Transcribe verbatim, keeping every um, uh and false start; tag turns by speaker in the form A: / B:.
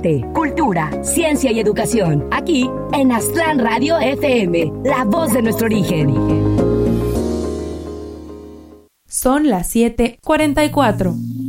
A: arte, cultura, ciencia y educación. Aquí en Aztlán Radio F M, la voz de nuestro origen.
B: Son las siete cuarenta y cuatro.